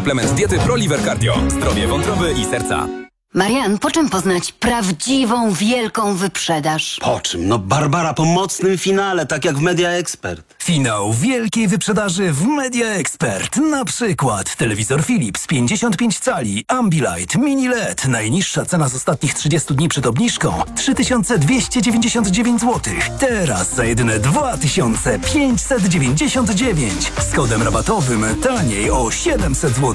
Suplement diety ProLiver Cardio. Zdrowie wątroby i serca. Marian, po czym poznać prawdziwą, wielką wyprzedaż? Po czym? No Barbara, po mocnym finale, tak jak w Media Expert. Finał wielkiej wyprzedaży w Media Expert. Na przykład telewizor Philips 55 cali, Ambilight, Mini LED. Najniższa cena z ostatnich 30 dni przed obniżką 3299 zł. Teraz za jedyne 2599. Z kodem rabatowym taniej o 700 zł.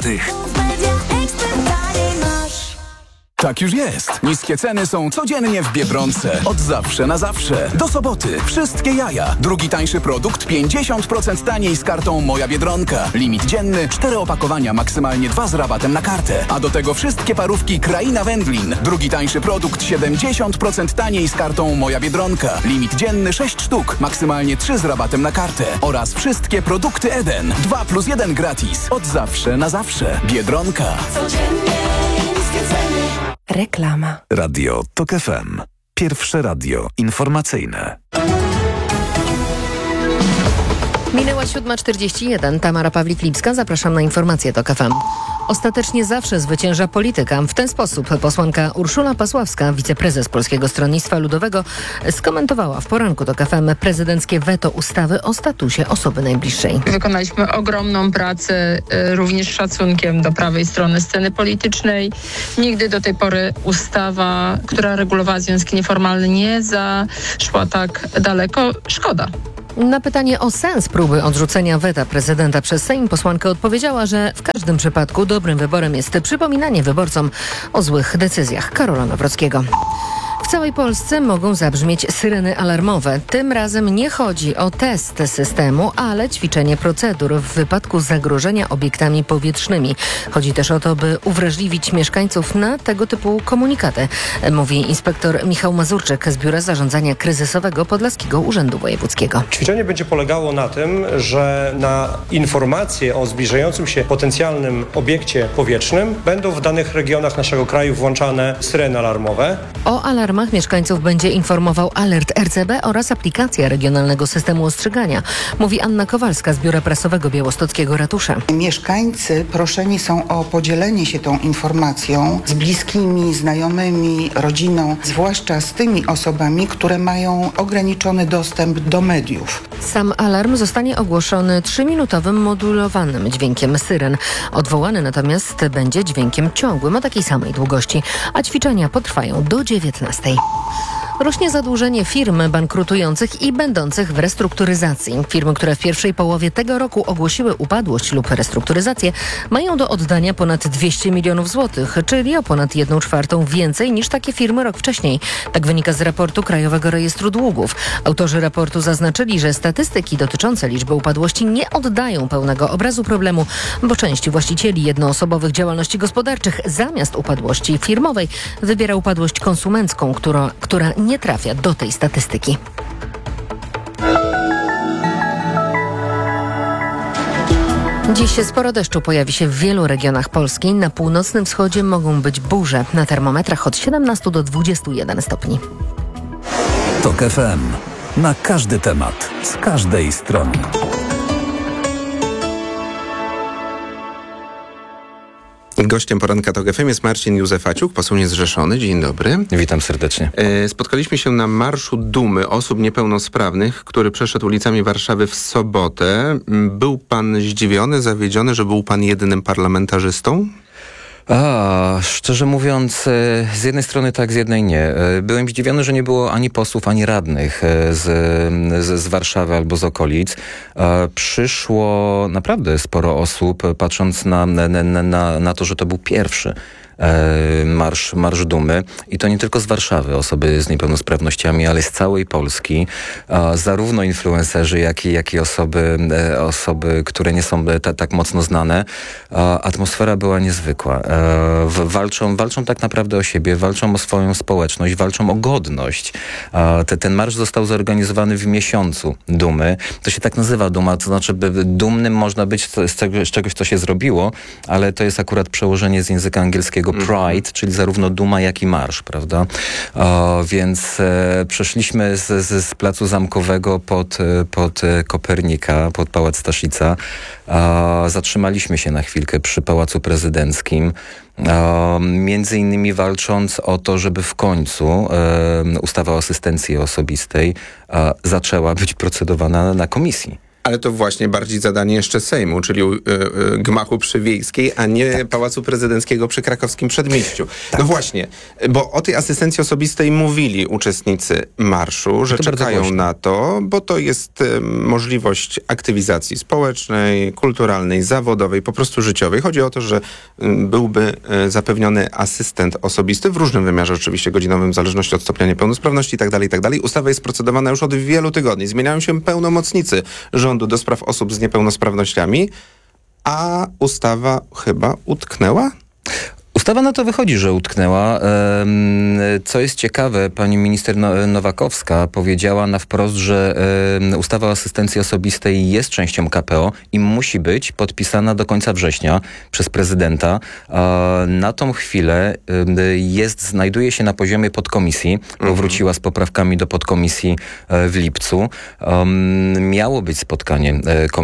Tak już jest. Niskie ceny są codziennie w Biedronce. Od zawsze na zawsze. Do soboty. Wszystkie jaja. Drugi tańszy produkt 50% taniej z kartą Moja Biedronka. Limit dzienny 4 opakowania, maksymalnie 2 z rabatem na kartę. A do tego wszystkie parówki Kraina Wędlin. Drugi tańszy produkt 70% taniej z kartą Moja Biedronka. Limit dzienny 6 sztuk, maksymalnie 3 z rabatem na kartę. Oraz wszystkie produkty Eden. 2+1 gratis. Od zawsze na zawsze. Biedronka. Codziennie niskie ceny. Reklama. Radio TOK FM. Pierwsze radio informacyjne. Minęła 7:41. Tamara Pawlik-Lipska. Zapraszam na informacje TOK FM. Ostatecznie zawsze zwycięża polityka. W ten sposób posłanka Urszula Pasławska, wiceprezes Polskiego Stronnictwa Ludowego, skomentowała w poranku TOK FM prezydenckie weto ustawy o statusie osoby najbliższej. Wykonaliśmy ogromną pracę, również szacunkiem do prawej strony sceny politycznej. Nigdy do tej pory ustawa, która regulowała związki nieformalne, nie zaszła tak daleko. Szkoda. Na pytanie o sens próby odrzucenia weta prezydenta przez Sejm posłanka odpowiedziała, że w każdym przypadku dobrym wyborem jest przypominanie wyborcom o złych decyzjach. Karola Nawrockiego. W całej Polsce mogą zabrzmieć syreny alarmowe. Tym razem nie chodzi o test systemu, ale ćwiczenie procedur w wypadku zagrożenia obiektami powietrznymi. Chodzi też o to, by uwrażliwić mieszkańców na tego typu komunikaty, mówi inspektor Michał Mazurczyk z Biura Zarządzania Kryzysowego Podlaskiego Urzędu Wojewódzkiego. Ćwiczenie będzie polegało na tym, że na informacje o zbliżającym się potencjalnym obiekcie powietrznym będą w danych regionach naszego kraju włączane syreny alarmowe. O alarmach mieszkańców będzie informował alert RCB oraz aplikacja Regionalnego Systemu Ostrzegania, mówi Anna Kowalska z Biura Prasowego Białostockiego Ratusza. Mieszkańcy proszeni są o podzielenie się tą informacją z bliskimi, znajomymi, rodziną, zwłaszcza z tymi osobami, które mają ograniczony dostęp do mediów. Sam alarm zostanie ogłoszony 3-minutowym modulowanym dźwiękiem syren. Odwołany natomiast będzie dźwiękiem ciągłym o takiej samej długości, a ćwiczenia potrwają do 19:00. Rośnie zadłużenie firm bankrutujących i będących w restrukturyzacji. Firmy, które w pierwszej połowie tego roku ogłosiły upadłość lub restrukturyzację, mają do oddania ponad 200 milionów złotych, czyli o ponad 1/4 więcej niż takie firmy rok wcześniej. Tak wynika z raportu Krajowego Rejestru Długów. Autorzy raportu zaznaczyli, że statystyki dotyczące liczby upadłości nie oddają pełnego obrazu problemu, bo część właścicieli jednoosobowych działalności gospodarczych zamiast upadłości firmowej wybiera upadłość konsumencką, która nie trafia do tej statystyki. Dziś sporo deszczu pojawi się w wielu regionach Polski. Na północnym wschodzie mogą być burze. Na termometrach od 17 do 21 stopni. TOK FM. Na każdy temat. Z każdej strony. Gościem poranka TOK FM jest Marcin Józefaciuk, poseł niezrzeszony. Dzień dobry. Witam serdecznie. Spotkaliśmy się na Marszu Dumy Osób Niepełnosprawnych, który przeszedł ulicami Warszawy w sobotę. Był pan zdziwiony, zawiedziony, że był pan jedynym parlamentarzystą? Szczerze mówiąc, z jednej strony tak, z jednej nie. Byłem zdziwiony, że nie było ani posłów, ani radnych z Warszawy albo z okolic. Przyszło naprawdę sporo osób, patrząc na to, że to był pierwszy Marsz Dumy i to nie tylko z Warszawy, osoby z niepełnosprawnościami, ale z całej Polski. Zarówno influencerzy, jak i osoby, które nie są tak mocno znane. Atmosfera była niezwykła. Walczą tak naprawdę o siebie, walczą o swoją społeczność, walczą o godność. Ten marsz został zorganizowany w miesiącu Dumy. To się tak nazywa Duma, to znaczy dumnym można być z czegoś, co się zrobiło, ale to jest akurat przełożenie z języka angielskiego tego Pride, czyli zarówno duma, jak i marsz, prawda? Więc przeszliśmy z Placu Zamkowego pod Kopernika, pod Pałac Staszica. Zatrzymaliśmy się na chwilkę przy Pałacu Prezydenckim. Między innymi walcząc o to, żeby w końcu ustawa o asystencji osobistej zaczęła być procedowana na komisji. Ale to właśnie bardziej zadanie jeszcze Sejmu, czyli gmachu przy Wiejskiej, a nie Pałacu Prezydenckiego przy Krakowskim Przedmieściu. No właśnie, bo o tej asystencji osobistej mówili uczestnicy marszu, że czekają na to, bo to jest możliwość aktywizacji społecznej, kulturalnej, zawodowej, po prostu życiowej. Chodzi o to, że byłby zapewniony asystent osobisty w różnym wymiarze, oczywiście godzinowym, w zależności od stopnia niepełnosprawności itd., itd. Ustawa jest procedowana już od wielu tygodni. Zmieniają się pełnomocnicy rządu do spraw osób z niepełnosprawnościami, a ustawa chyba utknęła? Ustawa na to wychodzi, że utknęła. Co jest ciekawe, pani minister Nowakowska powiedziała na wprost, że ustawa o asystencji osobistej jest częścią KPO i musi być podpisana do końca września przez prezydenta. Na tą chwilę znajduje się na poziomie podkomisji, bo wróciła z poprawkami do podkomisji w lipcu. Miało być spotkanie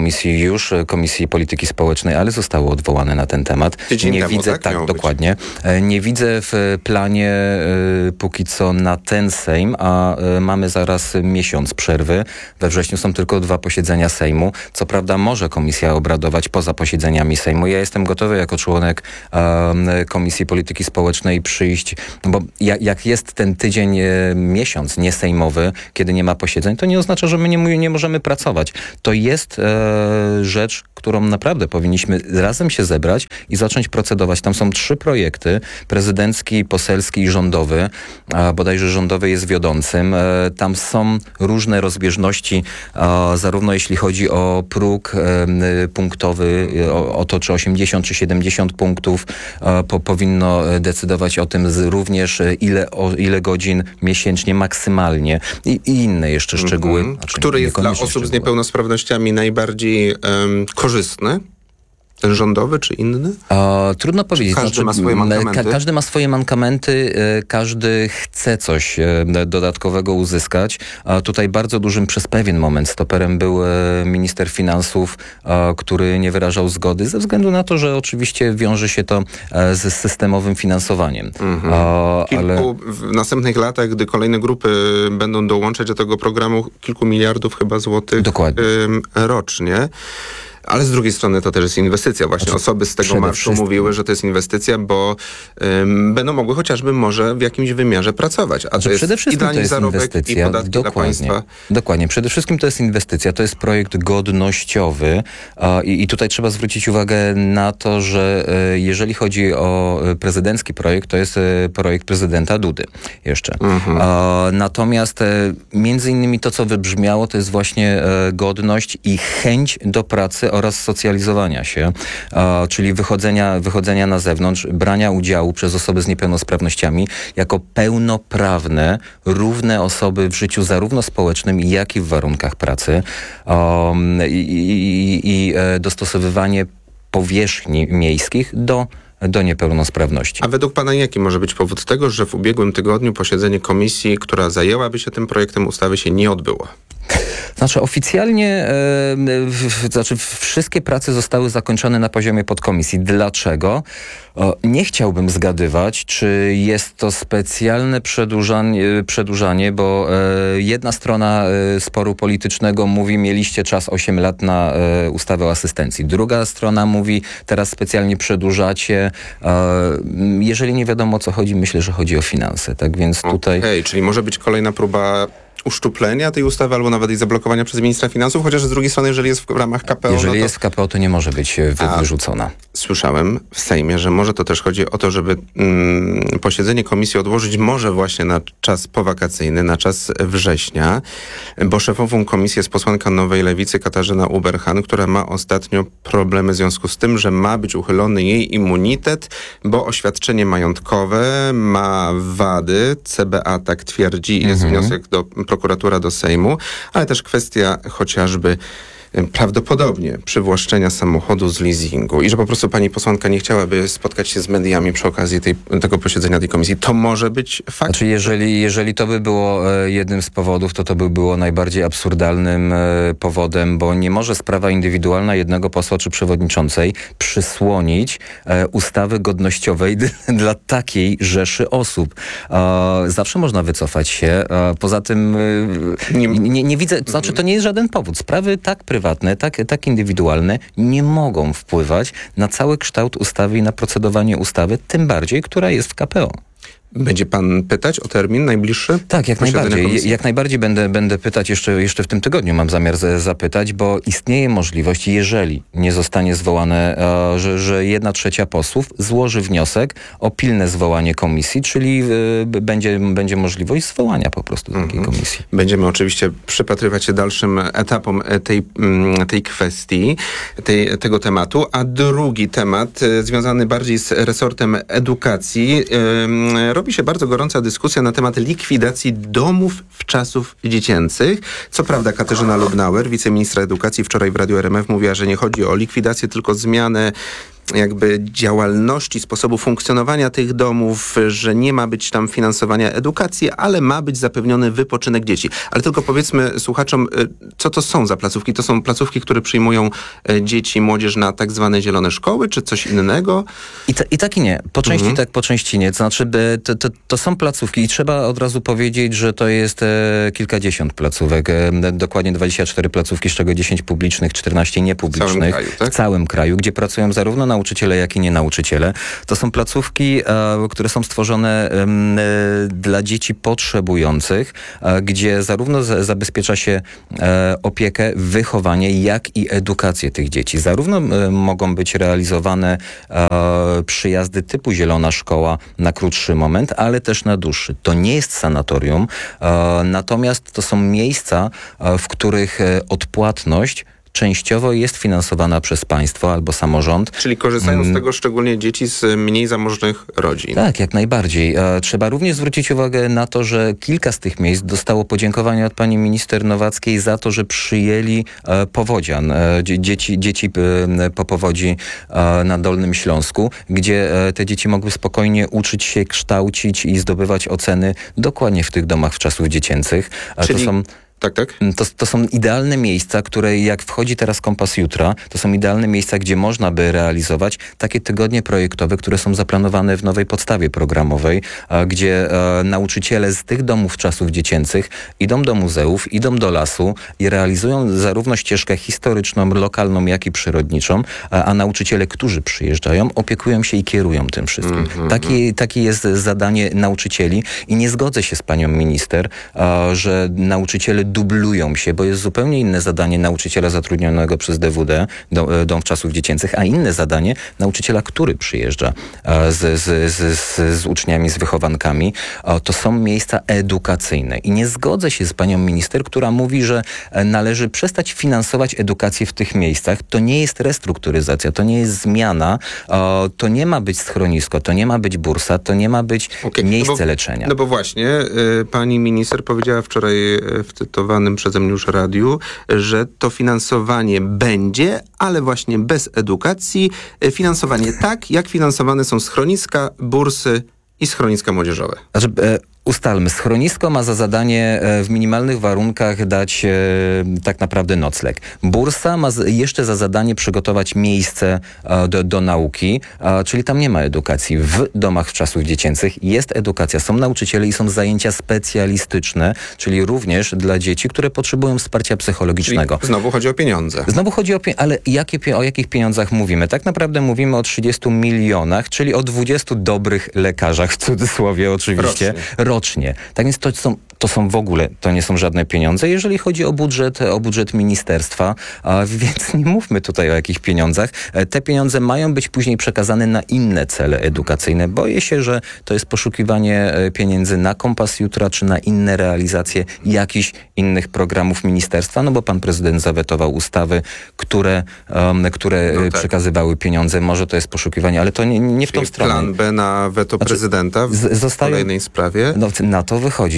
Komisji Polityki Społecznej, ale zostało odwołane na ten temat. Nie widzę, tak, dokładnie. Nie widzę w planie póki co na ten Sejm, a mamy zaraz miesiąc przerwy. We wrześniu są tylko 2 posiedzenia Sejmu. Co prawda może komisja obradować poza posiedzeniami Sejmu. Ja jestem gotowy jako członek Komisji Polityki Społecznej przyjść, bo jak jest ten tydzień, miesiąc niesejmowy, kiedy nie ma posiedzeń, to nie oznacza, że my nie możemy pracować. To jest rzecz, którą naprawdę powinniśmy razem się zebrać i zacząć procedować. Tam są 3 projekty, prezydencki, poselski i rządowy. Bodajże rządowy jest wiodącym. Tam są różne rozbieżności, zarówno jeśli chodzi o próg punktowy, o to, czy 80, czy 70 punktów powinno decydować o tym również, ile godzin miesięcznie maksymalnie i inne jeszcze szczegóły. Który jest dla osób z niepełnosprawnościami najbardziej korzystny? Ten rządowy czy inny? Trudno powiedzieć. Każdy ma swoje mankamenty? Każdy ma swoje mankamenty, każdy chce coś dodatkowego uzyskać. Tutaj bardzo dużym przez pewien moment stoperem był minister finansów, który nie wyrażał zgody ze względu na to, że oczywiście wiąże się to z systemowym finansowaniem. W następnych latach, gdy kolejne grupy będą dołączać do tego programu, kilku miliardów chyba złotych rocznie. Ale z drugiej strony to też jest inwestycja. Właśnie osoby z tego marszu mówiły, że to jest inwestycja, bo będą mogły chociażby może w jakimś wymiarze pracować. A to jest przede wszystkim to jest inwestycja. I podatki dla państwa. Dokładnie. Przede wszystkim to jest inwestycja. To jest projekt godnościowy i tutaj trzeba zwrócić uwagę na to, że jeżeli chodzi o prezydencki projekt, to jest projekt prezydenta Dudy jeszcze. Natomiast między innymi to, co wybrzmiało, to jest właśnie godność i chęć do pracy oraz socjalizowania się, czyli wychodzenia na zewnątrz, brania udziału przez osoby z niepełnosprawnościami jako pełnoprawne, równe osoby w życiu zarówno społecznym, jak i w warunkach pracy i dostosowywanie powierzchni miejskich do niepełnosprawności. A według pana jaki może być powód tego, że w ubiegłym tygodniu posiedzenie komisji, która zajęłaby się tym projektem ustawy, się nie odbyło? Znaczy oficjalnie, wszystkie prace zostały zakończone na poziomie podkomisji. Dlaczego? Nie chciałbym zgadywać, czy jest to specjalne przedłużanie, bo jedna strona sporu politycznego mówi, mieliście czas 8 lat na ustawę o asystencji. Druga strona mówi, teraz specjalnie przedłużacie. Jeżeli nie wiadomo, o co chodzi, myślę, że chodzi o finanse. Tak więc tutaj... Czyli może być kolejna próba uszczuplenia tej ustawy albo nawet jej zablokowania przez ministra finansów, chociaż z drugiej strony, jeżeli jest w ramach KPO... Jeżeli jest w KPO, to nie może być wyrzucona. Słyszałem w Sejmie, że może to też chodzi o to, żeby posiedzenie komisji odłożyć może właśnie na czas powakacyjny, na czas września, bo szefową komisji jest posłanka Nowej Lewicy Katarzyna Uberhan, która ma ostatnio problemy w związku z tym, że ma być uchylony jej immunitet, bo oświadczenie majątkowe ma wady. CBA tak twierdzi, jest wniosek do prokuratura do Sejmu, ale też kwestia chociażby prawdopodobnie przywłaszczenia samochodu z leasingu i że po prostu pani posłanka nie chciałaby spotkać się z mediami przy okazji tego posiedzenia tej komisji, to może być fakt. Znaczy, jeżeli to by było jednym z powodów, to by było najbardziej absurdalnym powodem, bo nie może sprawa indywidualna jednego posła czy przewodniczącej przysłonić ustawy godnościowej dla takiej rzeszy osób. Zawsze można wycofać się. Poza tym nie widzę, to znaczy to nie jest żaden powód. Sprawy tak prywatne, tak indywidualne nie mogą wpływać na cały kształt ustawy i na procedowanie ustawy, tym bardziej, która jest w KPO. Będzie pan pytać o termin najbliższy? Tak, jak najbardziej. Jak najbardziej będę pytać jeszcze w tym tygodniu mam zamiar zapytać, bo istnieje możliwość, jeżeli nie zostanie zwołane, że 1/3 posłów złoży wniosek o pilne zwołanie komisji, czyli będzie możliwość zwołania po prostu takiej komisji. Będziemy oczywiście przypatrywać się dalszym etapom tej kwestii, tego tematu, a drugi temat związany bardziej z resortem edukacji. Robi się bardzo gorąca dyskusja na temat likwidacji domów wczasów dziecięcych. Co prawda Katarzyna Lubnauer, wiceministra edukacji, wczoraj w Radiu RMF mówiła, że nie chodzi o likwidację, tylko zmianę jakby działalności, sposobu funkcjonowania tych domów, że nie ma być tam finansowania edukacji, ale ma być zapewniony wypoczynek dzieci. Ale tylko powiedzmy słuchaczom, co to są za placówki? To są placówki, które przyjmują dzieci, młodzież na tak zwane zielone szkoły, czy coś innego? I tak i nie. Po części tak, po części nie. To znaczy, to są placówki i trzeba od razu powiedzieć, że to jest kilkadziesiąt placówek. Dokładnie 24 placówki, z czego 10 publicznych, 14 niepublicznych. W całym kraju, tak? W całym kraju, gdzie pracują zarówno nauczyciele, jak i nienauczyciele. To są placówki, które są stworzone dla dzieci potrzebujących, gdzie zarówno zabezpiecza się opiekę, wychowanie, jak i edukację tych dzieci. Zarówno mogą być realizowane przyjazdy typu zielona szkoła na krótszy moment, ale też na dłuższy. To nie jest sanatorium, natomiast to są miejsca, w których odpłatność częściowo jest finansowana przez państwo albo samorząd. Czyli korzystają z tego szczególnie dzieci z mniej zamożnych rodzin. Tak, jak najbardziej. Trzeba również zwrócić uwagę na to, że kilka z tych miejsc dostało podziękowania od pani minister Nowackiej za to, że przyjęli powodzian, dzieci po powodzi na Dolnym Śląsku, gdzie te dzieci mogły spokojnie uczyć się, kształcić i zdobywać oceny dokładnie w tych domach wczasów dziecięcych. Czyli... Tak. To są idealne miejsca, które jak wchodzi teraz Kompas Jutra, to są idealne miejsca, gdzie można by realizować takie tygodnie projektowe, które są zaplanowane w nowej podstawie programowej, gdzie nauczyciele z tych domów czasów dziecięcych idą do muzeów, idą do lasu i realizują zarówno ścieżkę historyczną, lokalną, jak i przyrodniczą, a nauczyciele, którzy przyjeżdżają, opiekują się i kierują tym wszystkim. Takie jest zadanie nauczycieli i nie zgodzę się z panią minister, że nauczyciele dublują się, bo jest zupełnie inne zadanie nauczyciela zatrudnionego przez DWD, Dom Wczasów Dziecięcych, a inne zadanie nauczyciela, który przyjeżdża z uczniami, z wychowankami. To są miejsca edukacyjne. I nie zgodzę się z panią minister, która mówi, że należy przestać finansować edukację w tych miejscach. To nie jest restrukturyzacja, to nie jest zmiana, to nie ma być schronisko, to nie ma być bursa, to nie ma być miejsce leczenia. No bo właśnie, pani minister powiedziała wczoraj w cytowanym przeze mnie już radiu, że to finansowanie będzie, ale właśnie bez edukacji. Finansowanie tak, jak finansowane są schroniska, bursy i schroniska młodzieżowe. Znaczy, ustalmy, schronisko ma za zadanie w minimalnych warunkach dać tak naprawdę nocleg. Bursa ma jeszcze za zadanie przygotować miejsce do nauki, czyli tam nie ma edukacji. W domach wczasów dziecięcych jest edukacja, są nauczyciele i są zajęcia specjalistyczne, czyli również dla dzieci, które potrzebują wsparcia psychologicznego. Czyli znowu chodzi o pieniądze. Znowu chodzi o pieniądze, ale o jakich pieniądzach mówimy? Tak naprawdę mówimy o 30 milionach, czyli o 20 dobrych lekarzach, w cudzysłowie oczywiście, rocznie. Tak więc to są w ogóle, to nie są żadne pieniądze, jeżeli chodzi o budżet ministerstwa, więc nie mówmy tutaj o jakich pieniądzach. Te pieniądze mają być później przekazane na inne cele edukacyjne. Boję się, że to jest poszukiwanie pieniędzy na Kompas Jutra, czy na inne realizacje jakichś innych programów ministerstwa, no bo pan prezydent zawetował ustawy, które przekazywały pieniądze. Może to jest poszukiwanie, ale to nie w tą stronę. Plan B na weto prezydenta w kolejnej sprawie? No, na to wychodzi. Tutaj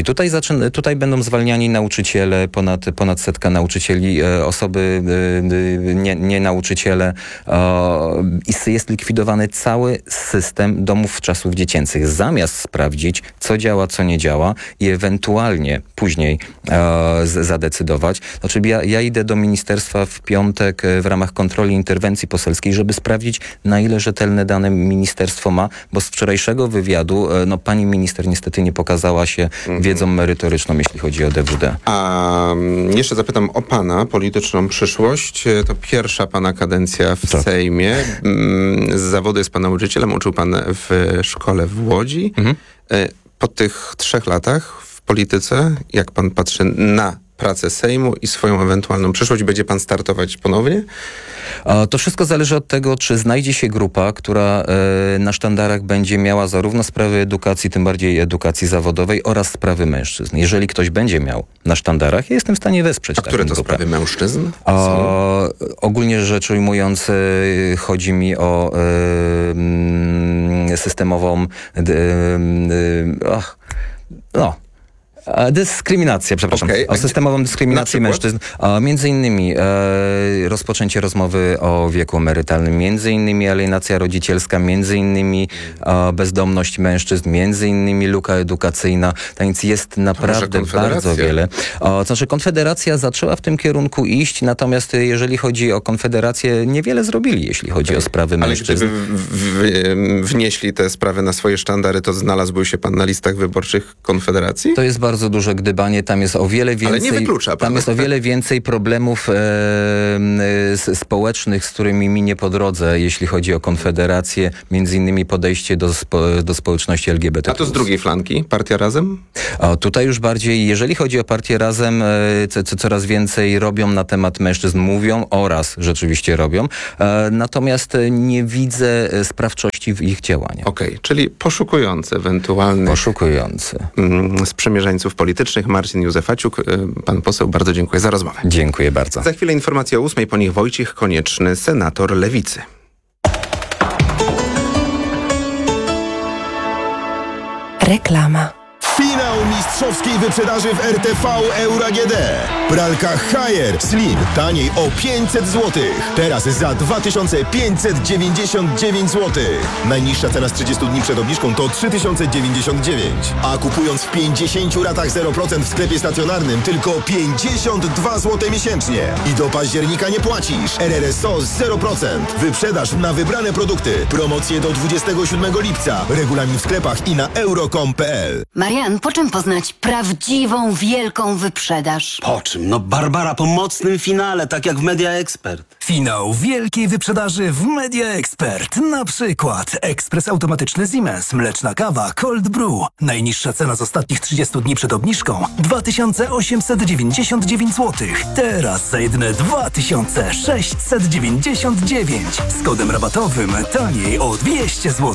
znaczy tutaj będą zwalniani nauczyciele, ponad 100 nauczycieli, osoby nie nauczyciele. Jest likwidowany cały system domów wczasów dziecięcych. Zamiast sprawdzić, co działa, co nie działa i ewentualnie później zadecydować. Znaczy ja idę do ministerstwa w piątek w ramach kontroli interwencji poselskiej, żeby sprawdzić, na ile rzetelne dane ministerstwo ma, bo z wczorajszego wywiadu pani minister niestety nie pokazała się wiedzą merytoryczną, jeśli chodzi o DWD. A jeszcze zapytam o pana polityczną przyszłość. To pierwsza pana kadencja w Sejmie. Z zawodu jest pan nauczycielem, uczył pan w szkole w Łodzi. Po tych 3 latach w polityce, jak pan patrzy na pracę Sejmu i swoją ewentualną przyszłość, będzie pan startować ponownie? To wszystko zależy od tego, czy znajdzie się grupa, która na sztandarach będzie miała zarówno sprawy edukacji, tym bardziej edukacji zawodowej oraz sprawy mężczyzn. Jeżeli ktoś będzie miał na sztandarach, ja jestem w stanie wesprzeć taką grupę. A które to sprawy mężczyzn? Ogólnie rzecz ujmując, chodzi mi o systemową dyskryminacja, przepraszam. O systemową dyskryminację mężczyzn. Między innymi rozpoczęcie rozmowy o wieku emerytalnym, między innymi alienacja rodzicielska, między innymi bezdomność mężczyzn, między innymi luka edukacyjna. Tak więc jest naprawdę bardzo wiele. Znaczy Konfederacja zaczęła w tym kierunku iść, natomiast jeżeli chodzi o Konfederację, niewiele zrobili, jeśli chodzi o sprawy mężczyzn. Ale gdyby wnieśli te sprawy na swoje sztandary, to znalazłby się pan na listach wyborczych Konfederacji? To jest bardzo duże gdybanie, tam jest o wiele więcej. Ale nie wyklucza, tam jest o wiele więcej problemów społecznych, z którymi minie po drodze, jeśli chodzi o Konfederację, między innymi podejście do społeczności LGBT+. A to z drugiej flanki? Partia Razem? Tutaj już bardziej, jeżeli chodzi o Partię Razem, coraz więcej robią na temat mężczyzn, mówią oraz rzeczywiście robią, natomiast nie widzę sprawczości w ich działaniach. Okej, czyli poszukujący ewentualnych... Poszukujący. Sprzymierzeńców politycznych. Marcin Józefaciuk, pan poseł, bardzo dziękuję za rozmowę. Dziękuję bardzo. Za chwilę informacja o 8:00, po nich Wojciech Konieczny, senator Lewicy. Reklama. Finał mistrzowskiej wyprzedaży w RTV Euro AGD. Pralka Haier Slim taniej o 500 zł. Teraz za 2599 zł. Najniższa cena z 30 dni przed obniżką to 3099. A kupując w 50 ratach 0% w sklepie stacjonarnym tylko 52 zł miesięcznie. I do października nie płacisz. RRSO 0%. Wyprzedaż na wybrane produkty. Promocje do 27 lipca. Regulamin w sklepach i na euro.com.pl. Marian, po czym poznać prawdziwą, wielką wyprzedaż? Po czym? No Barbara, po mocnym finale, tak jak w Media Expert. Finał wielkiej wyprzedaży w Media Expert. Na przykład ekspres automatyczny Siemens, mleczna kawa Cold Brew. Najniższa cena z ostatnich 30 dni przed obniżką 2899 zł. Teraz za jedyne 2699. Z kodem rabatowym taniej o 200 zł.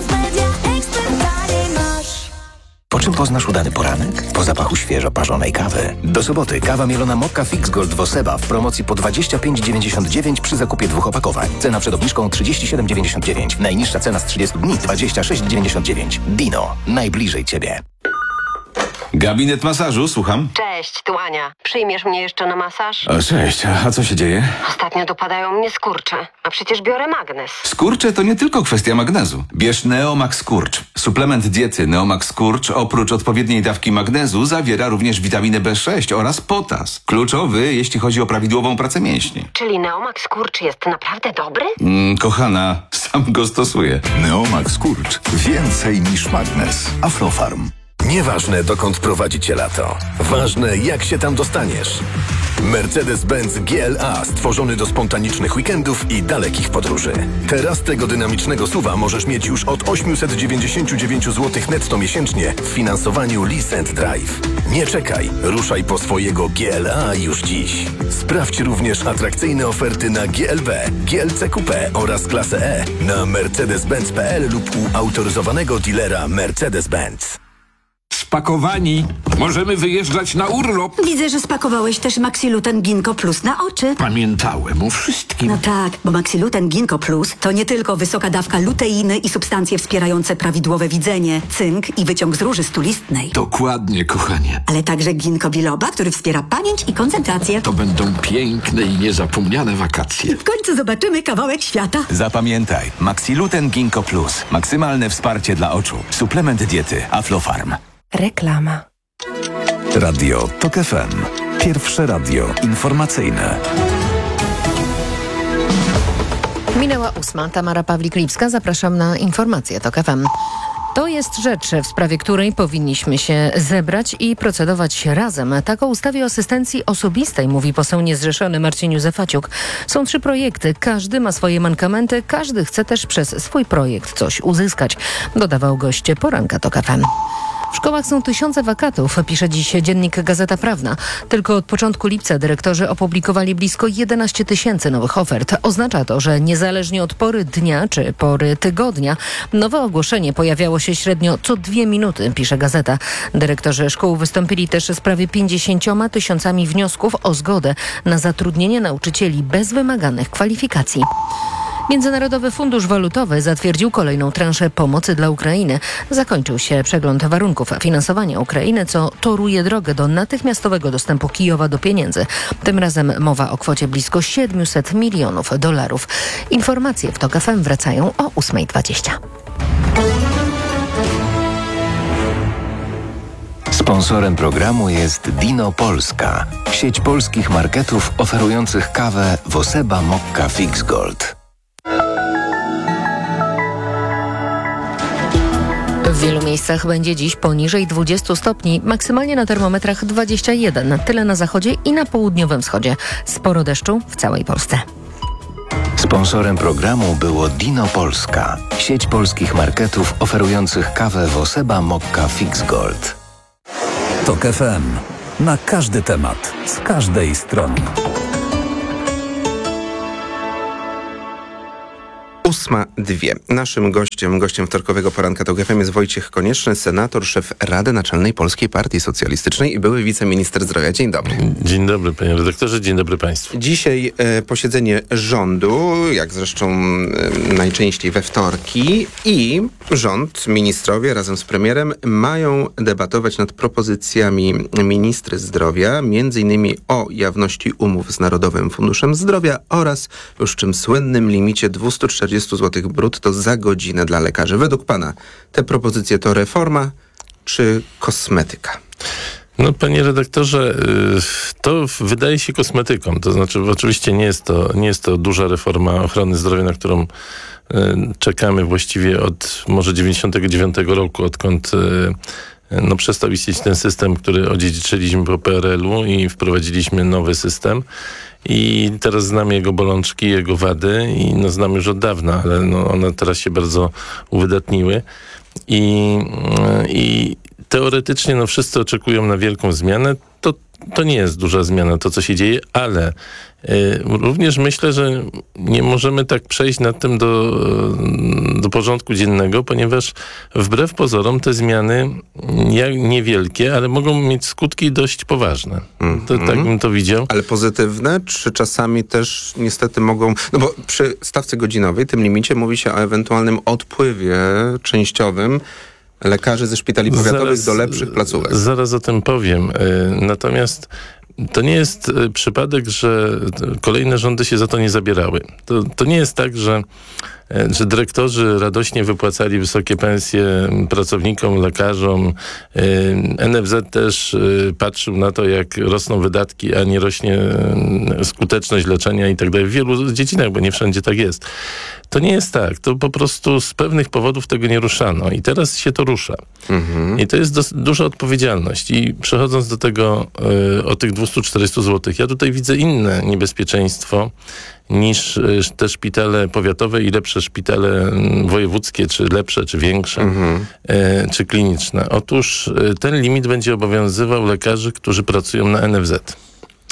Po czym poznasz udany poranek? Po zapachu świeżo parzonej kawy. Do soboty kawa mielona Mokka Fix Gold Woseba w promocji po 25,99 przy zakupie 2 opakowań. Cena przed obniżką 37,99. Najniższa cena z 30 dni 26,99. Dino. Najbliżej Ciebie. Gabinet masażu, słucham. Cześć, tu Ania. Przyjmiesz mnie jeszcze na masaż? Cześć, a co się dzieje? Ostatnio dopadają mnie skurcze, a przecież biorę magnes. Skurcze to nie tylko kwestia magnezu. Bierz Neomax Skurcz. Suplement diety Neomax Skurcz oprócz odpowiedniej dawki magnezu zawiera również witaminę B6 oraz potas. Kluczowy, jeśli chodzi o prawidłową pracę mięśni. Czyli Neomax Skurcz jest naprawdę dobry? Kochana, sam go stosuję. Neomax Skurcz. Więcej niż magnes. Aflofarm. Nieważne, dokąd prowadzi Cię lato. Ważne, jak się tam dostaniesz. Mercedes-Benz GLA stworzony do spontanicznych weekendów i dalekich podróży. Teraz tego dynamicznego SUV-a możesz mieć już od 899 zł netto miesięcznie w finansowaniu Lease & Drive. Nie czekaj, ruszaj po swojego GLA już dziś. Sprawdź również atrakcyjne oferty na GLB, GLC Coupé oraz klasę E na mercedes-benz.pl lub u autoryzowanego dealera Mercedes-Benz. spakowani. Możemy wyjeżdżać na urlop. Widzę, że spakowałeś też Maxiluten Ginkgo Plus na oczy. Pamiętałem o wszystkim. No tak, bo Maxiluten Ginkgo Plus to nie tylko wysoka dawka luteiny i substancje wspierające prawidłowe widzenie, cynk i wyciąg z róży stulistnej. Dokładnie, kochanie. Ale także ginkgo biloba, który wspiera pamięć i koncentrację. To będą piękne i niezapomniane wakacje. W końcu zobaczymy kawałek świata. Zapamiętaj, Maxiluten Ginkgo Plus. Maksymalne wsparcie dla oczu. Suplement diety Aflofarm. Reklama. Radio TOK FM. Pierwsze radio informacyjne. Minęła 8. Tamara Pawlik-Lipska. Zapraszam na informacje TOK FM. To jest rzecz, w sprawie której powinniśmy się zebrać i procedować razem. Tak o ustawie o asystencji osobistej mówi poseł niezrzeszony Marcin Józefaciuk. Są 3 projekty, każdy ma swoje mankamenty, każdy chce też przez swój projekt coś uzyskać, dodawał gość poranka TOK FM. W szkołach są tysiące wakatów, pisze dziś dziennik Gazeta Prawna. Tylko od początku lipca dyrektorzy opublikowali blisko 11 000 nowych ofert. Oznacza to, że niezależnie od pory dnia czy pory tygodnia, nowe ogłoszenie pojawiało się średnio co 2 minuty, pisze Gazeta. Dyrektorzy szkół wystąpili też z prawie 50 000 wniosków o zgodę na zatrudnienie nauczycieli bez wymaganych kwalifikacji. Międzynarodowy Fundusz Walutowy zatwierdził kolejną transzę pomocy dla Ukrainy. Zakończył się przegląd warunków finansowania Ukrainy, co toruje drogę do natychmiastowego dostępu Kijowa do pieniędzy. Tym razem mowa o kwocie blisko $700 milionów. Informacje w TOK FM wracają o 8:20. Sponsorem programu jest Dino Polska, sieć polskich marketów oferujących kawę Woseba Mokka Fix Gold. W wielu miejscach będzie dziś poniżej 20 stopni, maksymalnie na termometrach 21, tyle na zachodzie i na południowym wschodzie. Sporo deszczu w całej Polsce. Sponsorem programu było Dino Polska, sieć polskich marketów oferujących kawę Woseba Mokka Fix Gold. TOK FM. Na każdy temat, z każdej strony. 8:02. Naszym gościem wtorkowego poranka TOK FM jest Wojciech Konieczny, senator, szef Rady Naczelnej Polskiej Partii Socjalistycznej i były wiceminister zdrowia. Dzień dobry. Dzień dobry, panie redaktorze, dzień dobry państwu. Dzisiaj posiedzenie rządu, jak zresztą najczęściej we wtorki, i rząd, ministrowie razem z premierem mają debatować nad propozycjami ministry zdrowia, m.in. o jawności umów z Narodowym Funduszem Zdrowia oraz już czym słynnym limicie 240 zł brutto za godzinę dla lekarzy. Według pana te propozycje to reforma czy kosmetyka? No, panie redaktorze, to wydaje się kosmetyką. To znaczy, oczywiście nie jest to duża reforma ochrony zdrowia, na którą czekamy właściwie od może 99 roku, odkąd przestał istnieć ten system, który odziedziczyliśmy po PRL-u i wprowadziliśmy nowy system. I teraz znamy jego bolączki, jego wady i znamy już od dawna, ale one teraz się bardzo uwydatniły. I teoretycznie wszyscy oczekują na wielką zmianę. To nie jest duża zmiana, to co się dzieje, ale również myślę, że nie możemy tak przejść nad tym do porządku dziennego, ponieważ wbrew pozorom te zmiany niewielkie, ale mogą mieć skutki dość poważne. Tak bym to widział. Ale pozytywne, czy czasami też niestety mogą... No bo przy stawce godzinowej, tym limicie, mówi się o ewentualnym odpływie częściowym lekarzy ze szpitali powiatowych do lepszych placówek. Zaraz o tym powiem. Natomiast to nie jest przypadek, że kolejne rządy się za to nie zabierały. To nie jest tak, że dyrektorzy radośnie wypłacali wysokie pensje pracownikom, lekarzom. NFZ też patrzył na to, jak rosną wydatki, a nie rośnie skuteczność leczenia i tak dalej. W wielu dziedzinach, bo nie wszędzie tak jest. To nie jest tak. To po prostu z pewnych powodów tego nie ruszano. I teraz się to rusza. I to jest duża odpowiedzialność. I przechodząc do tego, o tych 240 zł, ja tutaj widzę inne niebezpieczeństwo niż te szpitale powiatowe i lepsze szpitale wojewódzkie, czy lepsze, czy większe, czy kliniczne. Otóż ten limit będzie obowiązywał lekarzy, którzy pracują na NFZ.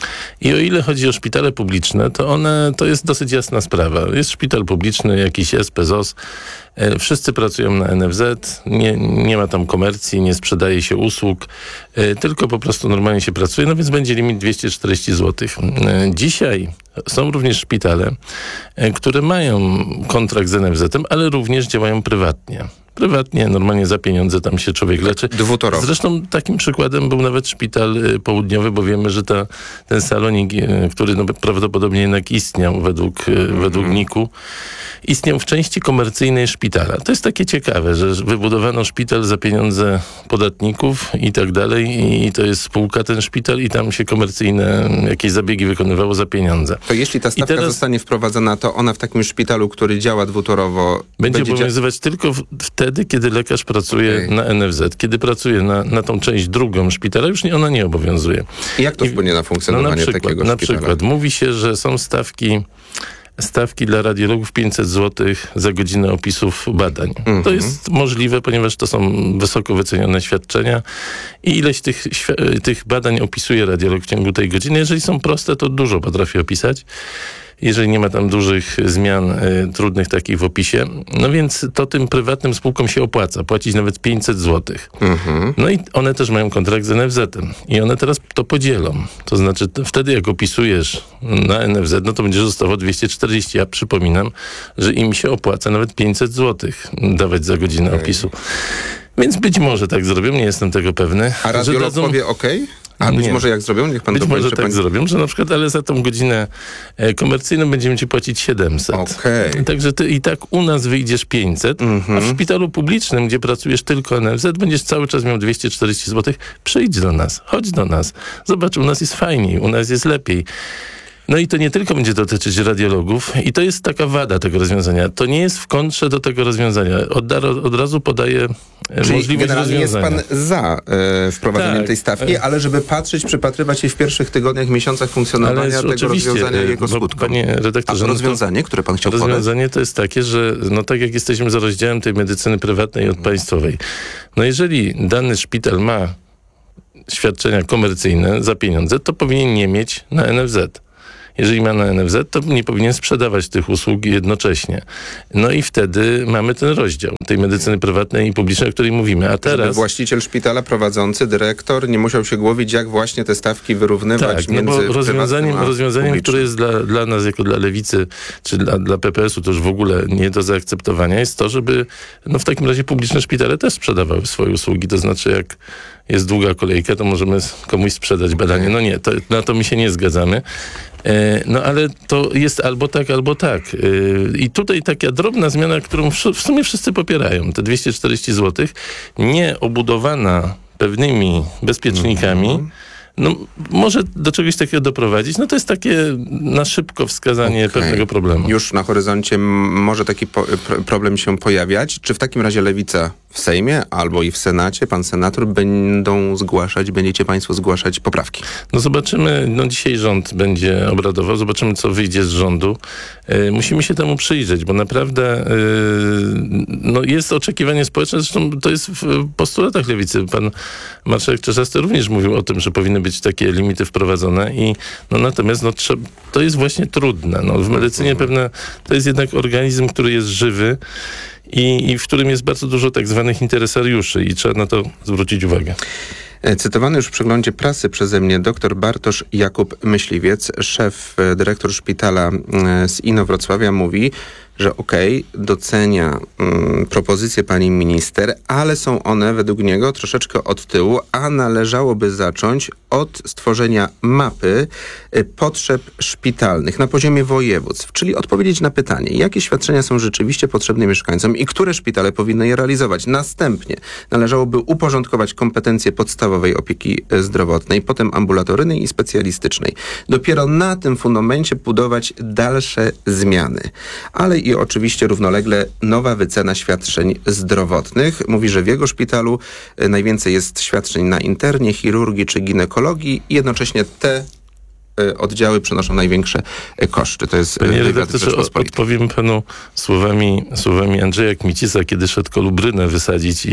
I o ile chodzi o szpitale publiczne, to jest dosyć jasna sprawa. Jest szpital publiczny, jakiś SPZOS, wszyscy pracują na NFZ, nie ma tam komercji, nie sprzedaje się usług, tylko po prostu normalnie się pracuje, no więc będzie limit 240 zł. Dzisiaj są również szpitale, które mają kontrakt z NFZ-em, ale również działają prywatnie. Prywatnie, normalnie za pieniądze tam się człowiek leczy. Dwutorowo. Zresztą takim przykładem był nawet szpital południowy, bo wiemy, że ten salonik, który prawdopodobnie jednak istniał według NIK-u, istniał w części komercyjnej szpitala. To jest takie ciekawe, że wybudowano szpital za pieniądze podatników i tak dalej i to jest spółka ten szpital i tam się komercyjne jakieś zabiegi wykonywało za pieniądze. To jeśli ta stawka zostanie wprowadzona, to ona w takim szpitalu, który działa dwutorowo... Będzie obowiązywać tylko wtedy, kiedy lekarz pracuje na NFZ. Kiedy pracuje na tą część drugą szpitala, już ona nie obowiązuje. I jak to wpłynie na funkcjonowanie takiego szpitala? Na przykład mówi się, że są stawki dla radiologów 500 zł za godzinę opisów badań. To jest możliwe, ponieważ to są wysoko wycenione świadczenia i ileś tych badań opisuje radiolog w ciągu tej godziny. Jeżeli są proste, to dużo potrafi opisać. Jeżeli nie ma tam dużych zmian trudnych takich w opisie. No więc to tym prywatnym spółkom się opłaca. Płacić nawet 500 zł. No i one też mają kontrakt z NFZ-em. I one teraz to podzielą. To znaczy wtedy jak opisujesz na NFZ, no to będziesz dostawał 240. Ja przypominam, że im się opłaca nawet 500 zł dawać za godzinę opisu. Więc być może tak zrobią, nie jestem tego pewny. A radiolog powie okej? A być może jak zrobią? Niech pan być dopowie, może tak zrobią, że na przykład, ale za tą godzinę komercyjną będziemy ci płacić 700. Także ty i tak u nas wyjdziesz 500, a w szpitalu publicznym, gdzie pracujesz tylko NFZ, będziesz cały czas miał 240 zł. Przyjdź do nas, chodź do nas. Zobacz, u nas jest fajniej, u nas jest lepiej. No i to nie tylko będzie dotyczyć radiologów i to jest taka wada tego rozwiązania. To nie jest w kontrze do tego rozwiązania. Od razu podaję możliwość rozwiązania. Jest pan za wprowadzeniem tej stawki, ale żeby patrzeć, przypatrywać się w pierwszych tygodniach, miesiącach funkcjonowania tego rozwiązania i jego skutkom. Panie redaktorze, a to rozwiązanie, które pan chciał podać? Rozwiązanie to jest takie, że tak jak jesteśmy za rozdziałem tej medycyny prywatnej od państwowej, no jeżeli dany szpital ma świadczenia komercyjne za pieniądze, to powinien nie mieć na NFZ. Jeżeli ma na NFZ, to nie powinien sprzedawać tych usług jednocześnie. No i wtedy mamy ten rozdział tej medycyny prywatnej i publicznej, o której mówimy. A teraz... Żeby właściciel szpitala, prowadzący, dyrektor nie musiał się głowić, jak właśnie te stawki wyrównywać między bo rozwiązaniem, które jest dla nas, jako dla Lewicy, czy dla PPS-u, to już w ogóle nie do zaakceptowania, jest to, żeby w takim razie publiczne szpitale też sprzedawały swoje usługi. To znaczy, jak jest długa kolejka, to możemy komuś sprzedać badanie. No nie, na to my się nie zgadzamy. No ale to jest albo tak, albo tak. I tutaj taka drobna zmiana, którą w sumie wszyscy popierają. Te 240 zł, nie obudowana pewnymi bezpiecznikami, może do czegoś takiego doprowadzić. No to jest takie na szybko wskazanie pewnego problemu. Już na horyzoncie może taki problem się pojawiać. Czy w takim razie Lewica w Sejmie albo i w Senacie, pan senator, będziecie państwo zgłaszać poprawki? No zobaczymy, dzisiaj rząd będzie obradował, zobaczymy, co wyjdzie z rządu. Musimy się temu przyjrzeć, bo naprawdę jest oczekiwanie społeczne, zresztą to jest w postulatach Lewicy. Pan marszałek Czarzasty również mówił o tym, że powinny być takie limity wprowadzone i natomiast to jest właśnie trudne. W medycynie to jest jednak organizm, który jest żywy i w którym jest bardzo dużo tak zwanych interesariuszy i trzeba na to zwrócić uwagę. Cytowany już w przeglądzie prasy przeze mnie dr Bartosz Jakub Myśliwiec, dyrektor szpitala z Inowrocławia, mówi, że docenia propozycje pani minister, ale są one według niego troszeczkę od tyłu, a należałoby zacząć od stworzenia mapy potrzeb szpitalnych na poziomie województw, czyli odpowiedzieć na pytanie, jakie świadczenia są rzeczywiście potrzebne mieszkańcom i które szpitale powinny je realizować. Następnie należałoby uporządkować kompetencje podstawowej opieki zdrowotnej, potem ambulatoryjnej i specjalistycznej. Dopiero na tym fundamencie budować dalsze zmiany. Ale i oczywiście równolegle nowa wycena świadczeń zdrowotnych. Mówi, że w jego szpitalu najwięcej jest świadczeń na internie, chirurgii czy ginekologii i jednocześnie te oddziały przenoszą największe koszty. To jest Panie wywiad redaktorze, Rzeczpospolitej. odpowiem panu słowami Andrzeja Kmicica, kiedy szedł kolubrynę wysadzić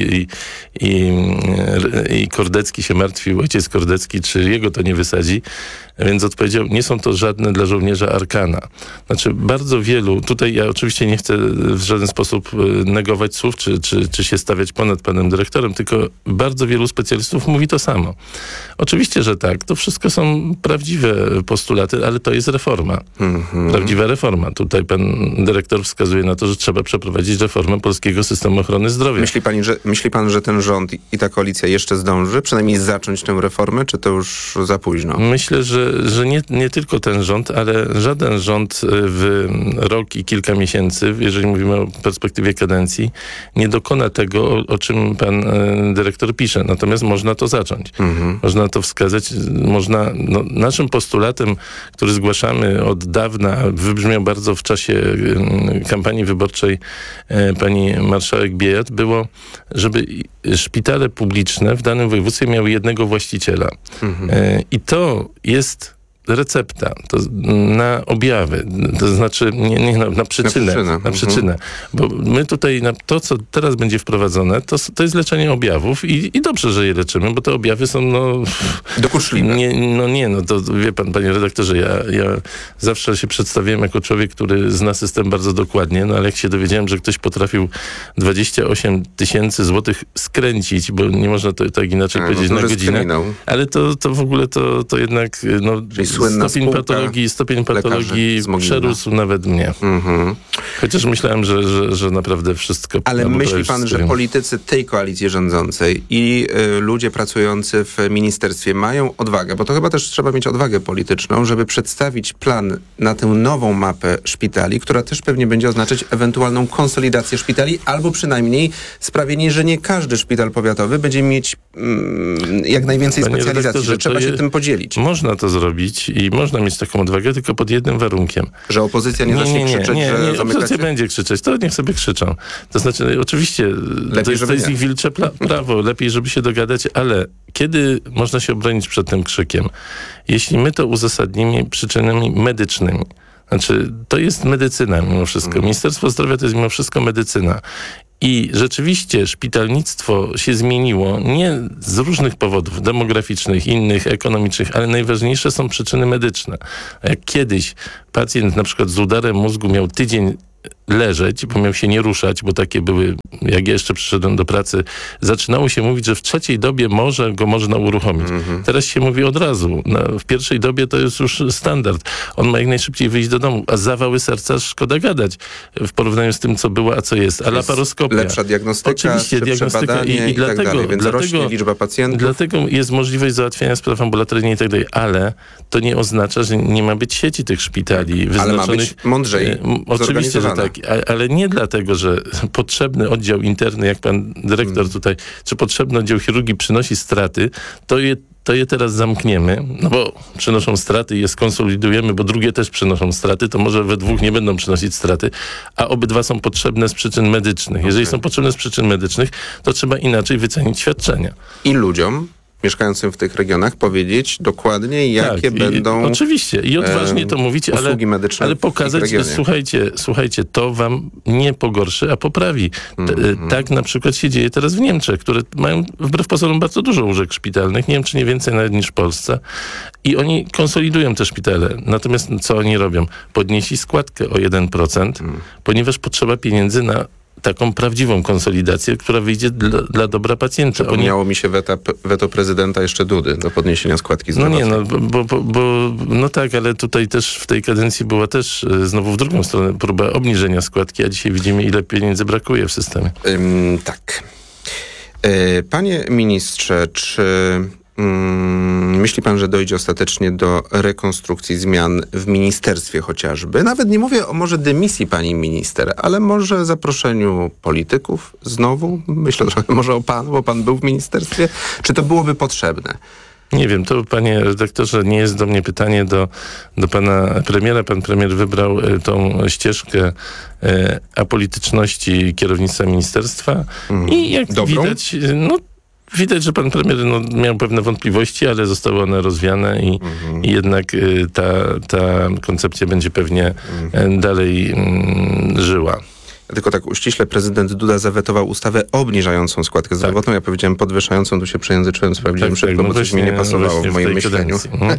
i Kordecki się martwił, ojciec Kordecki, czy jego to nie wysadzi. Więc odpowiedział, nie są to żadne dla żołnierza arkana. Znaczy bardzo wielu, tutaj ja oczywiście nie chcę w żaden sposób negować słów, czy się stawiać ponad panem dyrektorem, tylko bardzo wielu specjalistów mówi to samo. Oczywiście, że tak, to wszystko są prawdziwe postulaty, ale to jest reforma. Prawdziwa reforma. Tutaj pan dyrektor wskazuje na to, że trzeba przeprowadzić reformę polskiego systemu ochrony zdrowia. Myśli pan, że ten rząd i ta koalicja jeszcze zdąży przynajmniej zacząć tę reformę, czy to już za późno? Myślę, że nie tylko ten rząd, ale żaden rząd w rok i kilka miesięcy, jeżeli mówimy o perspektywie kadencji, nie dokona tego, o czym pan dyrektor pisze. Natomiast można to zacząć. Można to wskazać. Naszym postulatem, który zgłaszamy od dawna, wybrzmiał bardzo w czasie kampanii wyborczej pani marszałek Biejat, było, żeby szpitale publiczne w danym województwie miały jednego właściciela. I to jest recepta na objawy, to znaczy na przyczynę. Bo my tutaj to, co teraz będzie wprowadzone, to jest leczenie objawów i dobrze, że je leczymy, bo te objawy są dokuczliwe. To wie pan, panie redaktorze, ja zawsze się przedstawiłem jako człowiek, który zna system bardzo dokładnie, ale jak się dowiedziałem, że ktoś potrafił 28 000 złotych skręcić, bo nie można to tak inaczej powiedzieć na godzinę, ale to w ogóle to jednak stopień patologii przerósł nawet mnie. Chociaż myślałem, że naprawdę wszystko... Ale myśli pan, że politycy tej koalicji rządzącej i ludzie pracujący w ministerstwie mają odwagę, bo to chyba też trzeba mieć odwagę polityczną, żeby przedstawić plan na tę nową mapę szpitali, która też pewnie będzie oznaczać ewentualną konsolidację szpitali, albo przynajmniej sprawienie, że nie każdy szpital powiatowy będzie mieć jak najwięcej specjalizacji, że trzeba się tym podzielić. Można to zrobić i można mieć taką odwagę, tylko pod jednym warunkiem. Że opozycja nie zacznie krzyczeć, że opozycja będzie krzyczeć, to niech sobie krzyczą. To znaczy, oczywiście, to jest ich wilcze prawo, lepiej, żeby się dogadać, ale kiedy można się obronić przed tym krzykiem? Jeśli my to uzasadnimy przyczynami medycznymi. Znaczy, to jest medycyna mimo wszystko. Ministerstwo Zdrowia to jest mimo wszystko medycyna. I rzeczywiście szpitalnictwo się zmieniło nie z różnych powodów demograficznych, innych, ekonomicznych, ale najważniejsze są przyczyny medyczne. A jak kiedyś pacjent na przykład z udarem mózgu miał tydzień leżeć, bo miał się nie ruszać, bo takie były, jak ja jeszcze przyszedłem do pracy, zaczynało się mówić, że w trzeciej dobie go można uruchomić. Teraz się mówi od razu. W pierwszej dobie to jest już standard. On ma jak najszybciej wyjść do domu, a zawały serca szkoda gadać w porównaniu z tym, co było, a co jest. A laparoskopia. Lepsza diagnostyka, oczywiście diagnostyka i tak dalej, więc rośnie liczba pacjentów. Dlatego jest możliwość załatwiania spraw ambulatoryjnej i tak dalej, ale to nie oznacza, że nie ma być sieci tych szpitali wyznaczonych. Ale ma być mądrzej oczywiście, że tak, ale nie dlatego, że potrzebny oddział interny, jak pan dyrektor tutaj, czy potrzebny oddział chirurgii przynosi straty, to je teraz zamkniemy, no bo przynoszą straty i je skonsolidujemy, bo drugie też przynoszą straty, to może we dwóch nie będą przynosić straty, a obydwa są potrzebne z przyczyn medycznych. Jeżeli są potrzebne z przyczyn medycznych, to trzeba inaczej wycenić świadczenia. I ludziom mieszkającym w tych regionach powiedzieć dokładnie, jakie będą oczywiście i odważnie to mówić, ale pokazać, słuchajcie, to wam nie pogorszy, a poprawi. Tak na przykład się dzieje teraz w Niemczech, które mają wbrew pozorom bardzo dużo łóżek szpitalnych, nie wiem, czy nie więcej nawet niż w Polsce, i oni konsolidują te szpitale. Natomiast co oni robią? Podnieśli składkę o 1%, ponieważ potrzeba pieniędzy na taką prawdziwą konsolidację, która wyjdzie dla dobra pacjenta. Przypomniało mi się weto prezydenta jeszcze Dudy do podniesienia składki zdrowotnej. No tak, ale tutaj też w tej kadencji była też znowu w drugą stronę próba obniżenia składki, a dzisiaj widzimy, ile pieniędzy brakuje w systemie. Tak. Panie ministrze, czy myśli pan, że dojdzie ostatecznie do rekonstrukcji zmian w ministerstwie chociażby? Nawet nie mówię o może dymisji pani minister, ale może zaproszeniu polityków znowu? Myślę trochę może o panu, bo pan był w ministerstwie. Czy to byłoby potrzebne? Nie wiem, to panie redaktorze nie jest do mnie pytanie do pana premiera. Pan premier wybrał tą ścieżkę apolityczności kierownictwa ministerstwa i jak Dobrą? widać, widać, że pan premier miał pewne wątpliwości, ale zostały one rozwiane i jednak ta koncepcja będzie pewnie dalej żyła. Tylko tak uściśle, prezydent Duda zawetował ustawę obniżającą składkę zdrowotną. Ja powiedziałem podwyższającą, tu się przejęzyczyłem, sprawdziłem szybko, bo coś mi nie pasowało w moim myśleniu.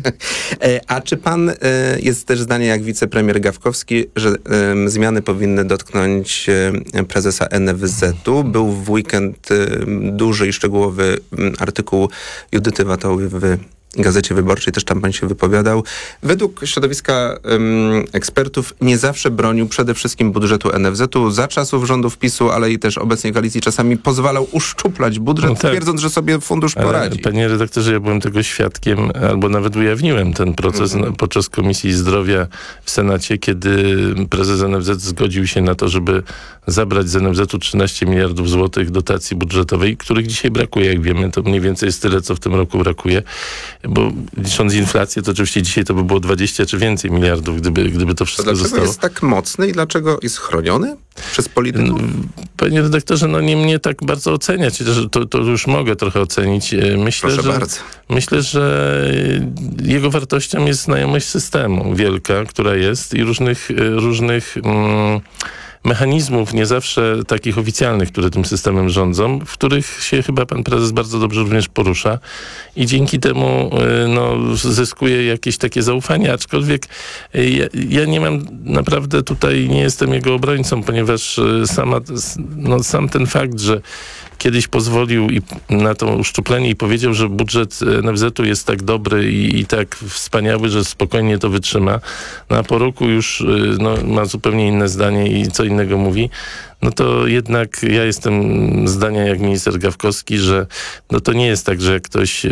A czy pan jest też zdania jak wicepremier Gawkowski, że zmiany powinny dotknąć prezesa NFZ-u? Był w weekend duży i szczegółowy artykuł Judyty Watoły w Gazecie Wyborczej, też tam pan się wypowiadał. Według środowiska ekspertów nie zawsze bronił przede wszystkim budżetu NFZ-u. Za czasów rządów PiS-u, ale i też obecnej koalicji czasami pozwalał uszczuplać budżet, twierdząc, że sobie fundusz poradzi. Panie redaktorze, ja byłem tego świadkiem, albo nawet ujawniłem ten proces podczas Komisji Zdrowia w Senacie, kiedy prezes NFZ zgodził się na to, żeby zabrać z NFZ-u 13 miliardów złotych dotacji budżetowej, których dzisiaj brakuje, jak wiemy. To mniej więcej jest tyle, co w tym roku brakuje. Bo licząc inflację, to oczywiście dzisiaj to by było 20 czy więcej miliardów, gdyby to wszystko dlaczego zostało. Jest tak mocny i dlaczego jest chroniony przez polityków? Panie redaktorze, nie mnie tak bardzo oceniać, to już mogę trochę ocenić. Myślę, że jego wartością jest znajomość systemu wielka, która jest i różnych mechanizmów, nie zawsze takich oficjalnych, które tym systemem rządzą, w których się chyba pan prezes bardzo dobrze również porusza i dzięki temu zyskuje jakieś takie zaufanie, aczkolwiek ja nie mam naprawdę tutaj, nie jestem jego obrońcą, ponieważ sam ten fakt, że kiedyś pozwolił na to uszczuplenie i powiedział, że budżet NFZ-u jest tak dobry i tak wspaniały, że spokojnie to wytrzyma. A po roku już ma zupełnie inne zdanie i co innego mówi. No to jednak ja jestem zdania jak minister Gawkowski, że to nie jest tak, że jak ktoś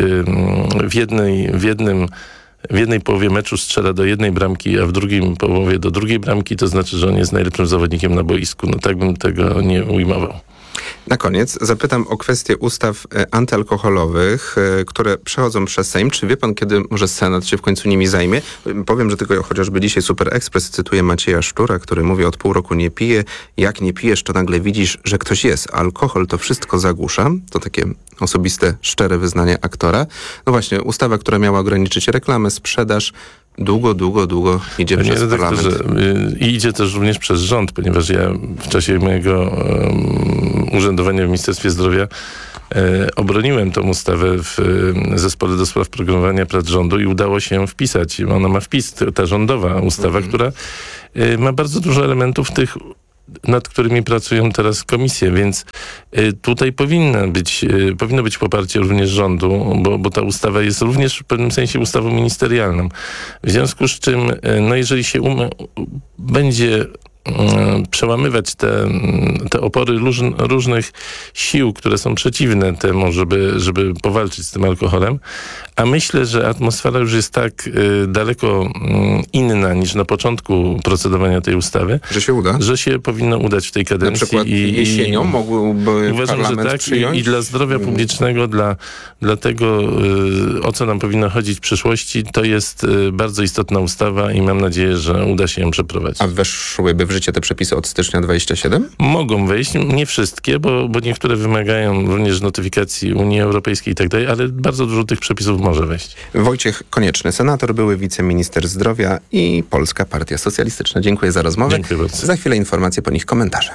w jednej połowie meczu strzela do jednej bramki, a w drugiej połowie do drugiej bramki, to znaczy, że on jest najlepszym zawodnikiem na boisku. Tak bym tego nie ujmował. Na koniec zapytam o kwestię ustaw antyalkoholowych, które przechodzą przez Sejm. Czy wie pan, kiedy może Senat się w końcu nimi zajmie? Powiem, że tylko chociażby dzisiaj Super Express cytuje Macieja Sztura, który mówi: od pół roku nie piję. Jak nie pijesz, to nagle widzisz, że ktoś jest. Alkohol to wszystko zagłusza. To takie osobiste, szczere wyznanie aktora. No właśnie, ustawa, która miała ograniczyć reklamę, sprzedaż, długo idzie przez parlament. I idzie też również przez rząd, ponieważ ja w czasie mojego urzędowania w Ministerstwie Zdrowia obroniłem tą ustawę w Zespole do spraw programowania prac rządu i udało się wpisać. Ona ma wpis, ta rządowa ustawa, która ma bardzo dużo elementów tych, nad którymi pracują teraz komisje, więc tutaj powinno być poparcie również rządu, bo ta ustawa jest również w pewnym sensie ustawą ministerialną. W związku z czym, jeżeli się będzie przełamywać te opory różnych sił, które są przeciwne temu, żeby powalczyć z tym alkoholem, a myślę, że atmosfera już jest tak daleko inna niż na początku procedowania tej ustawy, że się uda? Że się powinno udać w tej kadencji. Na przykład jesienią mógłby uważam, parlament że tak, przyjąć? I dla zdrowia publicznego, dla tego, o co nam powinno chodzić w przyszłości, to jest bardzo istotna ustawa i mam nadzieję, że uda się ją przeprowadzić. A weszłyby w życie te przepisy od stycznia 27? Mogą wejść, nie wszystkie, bo niektóre wymagają również notyfikacji Unii Europejskiej i tak dalej, ale bardzo dużo tych przepisów może wejść. Wojciech Konieczny, senator, były wiceminister zdrowia i Polska Partia Socjalistyczna. Dziękuję za rozmowę. Dziękuję bardzo. Za chwilę informacje, po nich komentarze.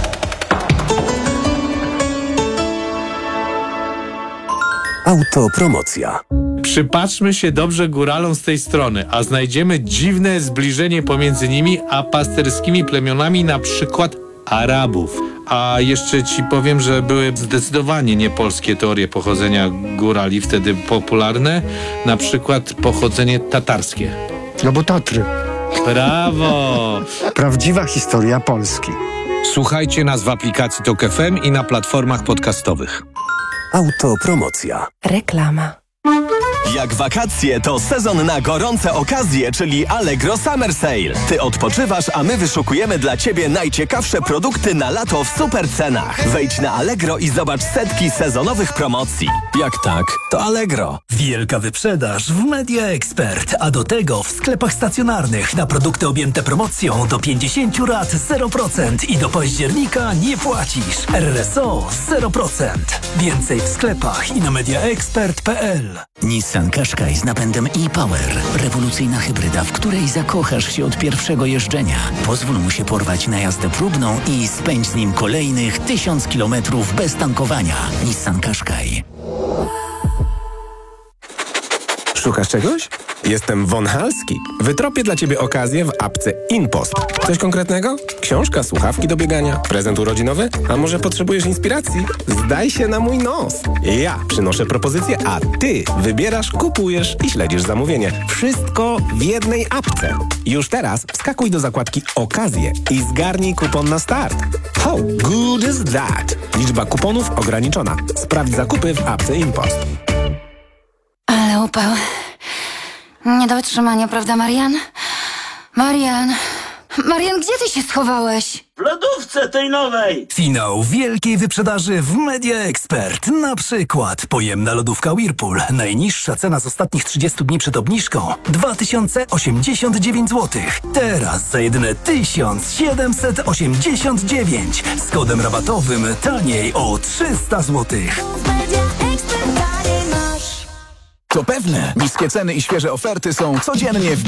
Autopromocja. Przypatrzmy się dobrze góralom z tej strony, a znajdziemy dziwne zbliżenie pomiędzy nimi a pasterskimi plemionami, na przykład Arabów. A jeszcze ci powiem, że były zdecydowanie niepolskie teorie pochodzenia górali wtedy popularne, na przykład pochodzenie tatarskie. No bo Tatry. Brawo! Prawdziwa historia Polski. Słuchajcie nas w aplikacji TOK FM i na platformach podcastowych. Autopromocja. Reklama. Jak wakacje, to sezon na gorące okazje, czyli Allegro Summer Sale. Ty odpoczywasz, a my wyszukujemy dla Ciebie najciekawsze produkty na lato w super cenach. Wejdź na Allegro i zobacz setki sezonowych promocji. Jak tak, to Allegro. Wielka wyprzedaż w Media Expert, a do tego w sklepach stacjonarnych na produkty objęte promocją do 50 rat 0% i do października nie płacisz. RSO 0%. Więcej w sklepach i na mediaexpert.pl. Nissan Qashqai z napędem e-Power. Rewolucyjna hybryda, w której zakochasz się od pierwszego jeżdżenia. Pozwól mu się porwać na jazdę próbną i spędź z nim kolejnych 1000 kilometrów bez tankowania. Nissan Qashqai. Szukasz czegoś? Jestem Von Halski. Wytropię dla Ciebie okazję w apce InPost. Coś konkretnego? Książka, słuchawki do biegania, prezent urodzinowy? A może potrzebujesz inspiracji? Zdaj się na mój nos. Ja przynoszę propozycję, a Ty wybierasz, kupujesz i śledzisz zamówienie. Wszystko w jednej apce. Już teraz wskakuj do zakładki Okazje i zgarnij kupon na start. How good is that? Liczba kuponów ograniczona. Sprawdź zakupy w apce InPost. Ale upał. Nie do wytrzymania, prawda, Marian? Marian, gdzie ty się schowałeś? W lodówce tej nowej! Finał wielkiej wyprzedaży w Media Expert. Na przykład pojemna lodówka Whirlpool. Najniższa cena z ostatnich 30 dni przed obniżką 2089 zł. Teraz za jedyne 1789. Z kodem rabatowym taniej o 300 zł. To pewne, niskie ceny i świeże oferty są codziennie w